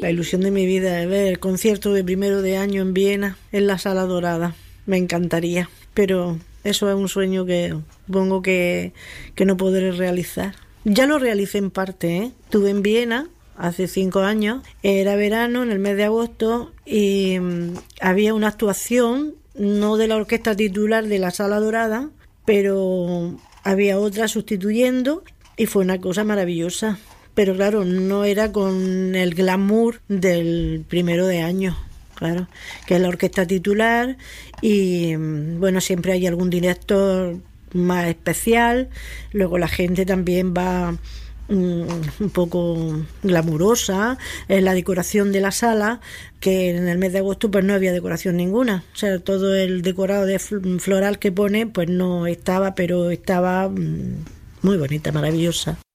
La ilusión de mi vida es ver el concierto de primero de año en Viena, en la Sala Dorada. Me encantaría, pero eso es un sueño que supongo que no podré realizar. Ya lo realicé en parte, ¿eh? Estuve en Viena hace 5 años, era verano, en el mes de agosto, y había una actuación, no de la orquesta titular de la Sala Dorada, pero había otra sustituyendo y fue una cosa maravillosa. Pero claro, no era con el glamour del primero de año, claro, que es la orquesta titular y bueno, siempre hay algún director más especial, luego la gente también va un poco glamurosa, la decoración de la sala, que en el mes de agosto pues no había decoración ninguna, o sea, todo el decorado de floral que pone pues no estaba, pero estaba muy bonita, maravillosa.